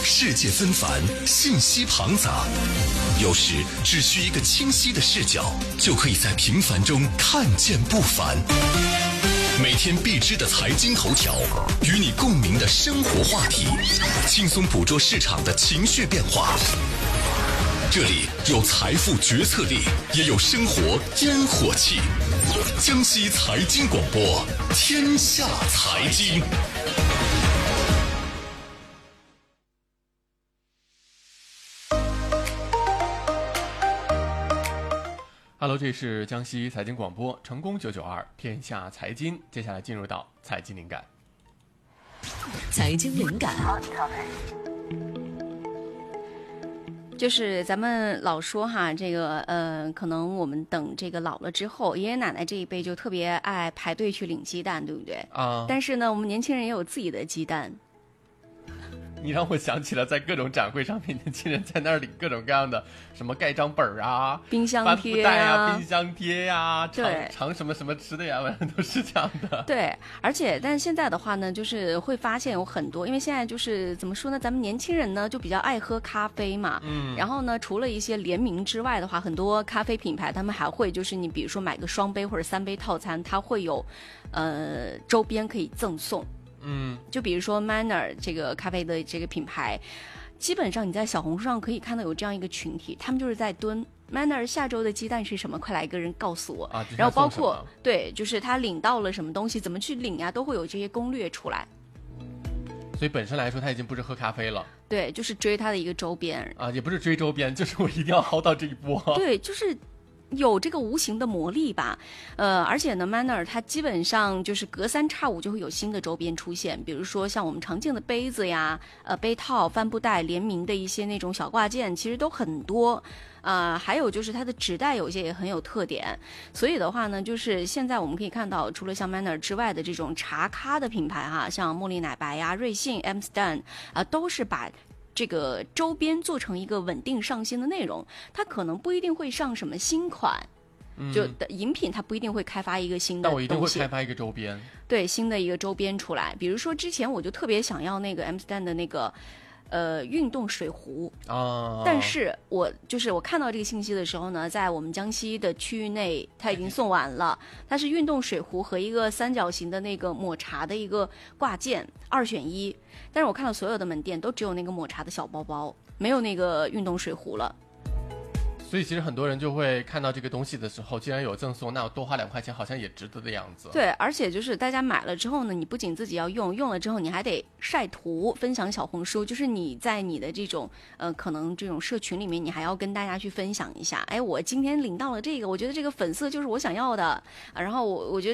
世界纷繁，信息庞杂，有时只需一个清晰的视角，就可以在平凡中看见不凡。每天必知的财经头条，与你共鸣的生活话题，轻松捕捉市场的情绪变化。这里有财富决策力，也有生活烟火气。江西财经广播，天下财经。 Hello， 这是江西财经广播，成功992天下财经。接下来进入到财经灵感。 财经灵感， 就是咱们老说哈，这个可能我们等这个老了之后，爷爷奶奶这一辈就特别爱排队去领鸡蛋，对不对？啊。但是呢，我们年轻人也有自己的鸡蛋。 你让我想起了在各种展会上面，年轻人在那儿领各种各样的什么盖章本啊、 冰箱贴啊、冰箱贴呀、 对， 尝什么什么吃的呀，反正都是这样的。 对，但是现在的话呢，就是会发现有很多，因为现在就是怎么说呢，咱们年轻人呢就比较爱喝咖啡嘛，然后呢，除了一些联名之外的话，很多咖啡品牌他们还会就是你比如说买个双杯或者3杯套餐，它会有周边可以赠送。就比如说 Manner 这个咖啡的这个品牌，基本上你在小红书上可以看到有这样一个群体，他们就是在蹲 Manner 下周的鸡蛋是什么，快来一个人告诉我。然后包括对，就是他领到了什么东西，怎么去领呀，都会有这些攻略出来。 所以本身来说，他已经不是喝咖啡了。 对，就是追他的一个周边啊，也不是追周边，就是我一定要薅到这一波。 对，就是有这个无形的魔力吧，而且呢 Manner 它基本上就是隔3差5就会有新的周边出现，比如说像我们常见的杯子呀、杯套、帆布袋、联名的一些那种小挂件，其实都很多。还有就是它的纸袋有些也很有特点，所以的话呢，就是现在我们可以看到，除了像 Manner 之外的这种茶咖的品牌哈，像茉莉奶白呀、瑞幸、Amstel 都是把这个周边做成一个稳定上新的内容，它可能不一定会上什么新款，就饮品它不一定会开发一个新的东西， 但我一定会开发一个周边， 对，新的一个周边出来。比如说之前我就特别想要那个 Amstel 的那个运动水壶啊，但是我看到这个信息的时候呢，在我们江西的区域内它已经送完了，它是运动水壶和一个3角形的那个抹茶的一个挂件，2选1。但是我看到所有的门店都只有那个抹茶的小包包，没有那个运动水壶了。 所以其实很多人就会看到这个东西的时候，既然有赠送，那我多花2块钱好像也值得的样子。 对，而且就是大家买了之后呢，你不仅自己要用，用了之后你还得晒图分享小红书，就是你在你的这种可能这种社群里面，你还要跟大家去分享一下，哎，我今天领到了这个，我觉得这个粉色就是我想要的，然后我觉得